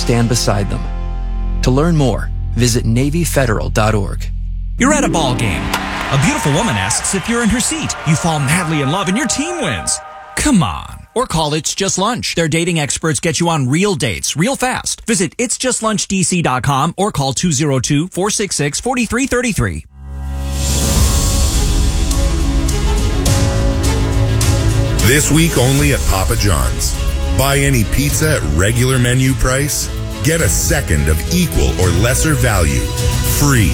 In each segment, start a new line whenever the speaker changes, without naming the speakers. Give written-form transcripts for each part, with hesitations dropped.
stand beside them. To learn more, visit NavyFederal.org.
You're at a ball game. A beautiful woman asks if you're in her seat. You fall madly in love and your team wins. Come on. Or call It's Just Lunch. Their dating experts get you on real dates, real fast. Visit itsjustlunchdc.com or call 202-466-4333.
This week only at Papa John's. Buy any pizza at regular menu price. Get a second of equal or lesser value free.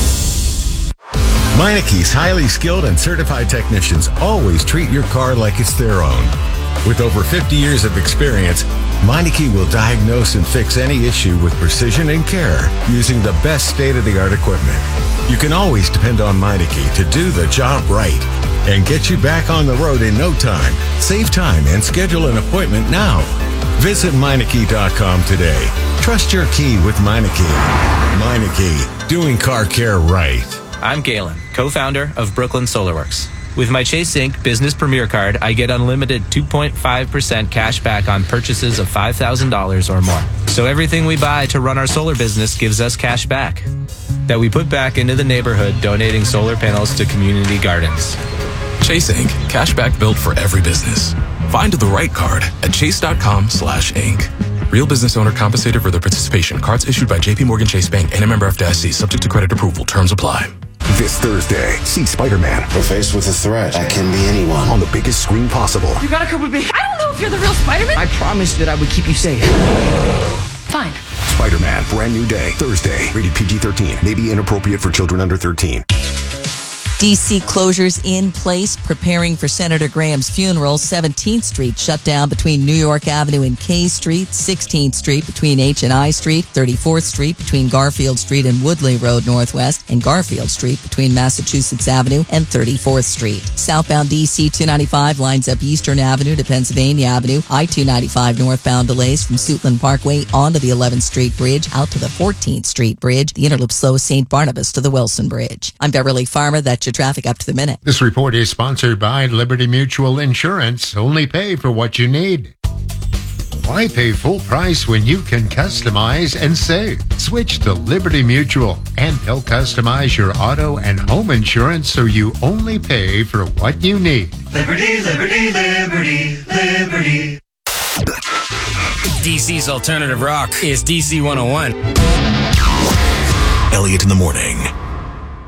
Meineke's highly skilled and certified technicians always treat your car like it's their own. With over 50 years of experience, Meineke will diagnose and fix any issue with precision and care using the best state-of-the-art equipment. You can always depend on Meineke to do the job right and get you back on the road in no time. Save time and schedule an appointment now. Visit Meineke.com today. Trust your key with Meineke. Meineke, doing car care right.
I'm Galen, co-founder of Brooklyn SolarWorks. With my Chase Inc. Business Premier Card, I get unlimited 2.5% cash back on purchases of $5,000 or more. So everything we buy to run our solar business gives us cash back that we put back into the neighborhood, donating solar panels to community gardens.
Chase Inc. Cashback built for every business. Find the right card at chase.com/inc. Real business owner compensated for their participation. Cards issued by JP Morgan Chase Bank and a member FDIC, subject to credit approval. Terms apply.
This Thursday, see Spider-Man.
We're faced with a threat that can be anyone.
On the biggest screen possible.
You gotta come with me. I don't know if you're the real Spider-Man.
I promised that I would keep you safe.
Fine.
Spider-Man, brand new day. Thursday, rated PG-13. May be inappropriate for children under 13.
D.C. closures in place, preparing for Senator Graham's funeral. 17th Street shut down between New York Avenue and K Street. 16th Street between H and I Street. 34th Street between Garfield Street and Woodley Road Northwest. And Garfield Street between Massachusetts Avenue and 34th Street. Southbound D.C. 295 lines up Eastern Avenue to Pennsylvania Avenue. I-295 northbound delays from Suitland Parkway onto the 11th Street Bridge out to the 14th Street Bridge. The interloop slows St. Barnabas to the Wilson Bridge. I'm Beverly Farmer. That's your traffic up to the minute.
This report is sponsored by Liberty Mutual Insurance. Only pay for what you need. Why pay full price when you can customize and save? Switch to Liberty Mutual, and they'll customize your auto and home insurance so you only pay for what you need.
Liberty, liberty, liberty, liberty.
DC's alternative rock is DC 101.
Elliott in the morning.